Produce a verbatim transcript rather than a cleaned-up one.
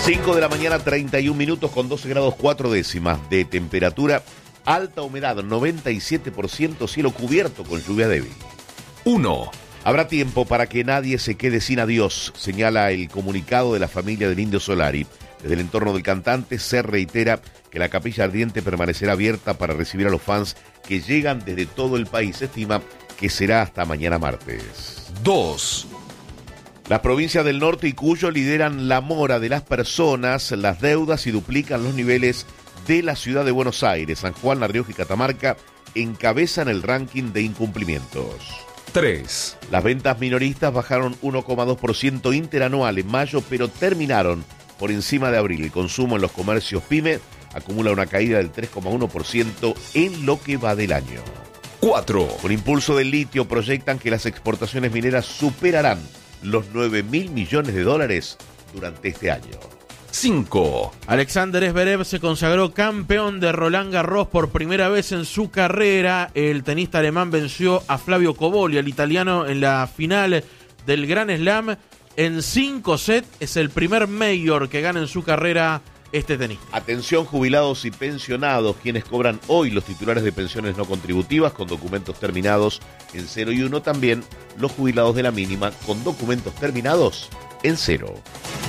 cinco de la mañana, treinta y un minutos con doce grados cuatro décimas de temperatura. Alta humedad, noventa y siete por ciento, cielo cubierto con lluvia débil. uno. Habrá tiempo para que nadie se quede sin adiós, señala el comunicado de la familia del Indio Solari. Desde el entorno del cantante se reitera que la Capilla Ardiente permanecerá abierta para recibir a los fans que llegan desde todo el país. Se estima que será hasta mañana martes. dos. Las provincias del norte y Cuyo lideran la mora de las personas, las deudas y duplican los niveles de la ciudad de Buenos Aires. San Juan, La Rioja y Catamarca encabezan el ranking de incumplimientos. tres. Las ventas minoristas bajaron uno coma dos por ciento interanual en mayo, pero terminaron por encima de abril. El consumo en los comercios PYME acumula una caída del tres coma uno por ciento en lo que va del año. cuatro. Con impulso del litio proyectan que las exportaciones mineras superarán los nueve mil millones de dólares durante este año. cinco. Alexander Zverev se consagró campeón de Roland Garros por primera vez en su carrera. El tenista alemán venció a Flavio Cobolli, el italiano, en la final del Grand Slam en cinco sets. Es el primer Major que gana en su carrera este tenista. Atención, jubilados y pensionados, quienes cobran hoy los titulares de pensiones no contributivas con documentos terminados en cero y uno, también los jubilados de la mínima con documentos terminados en cero.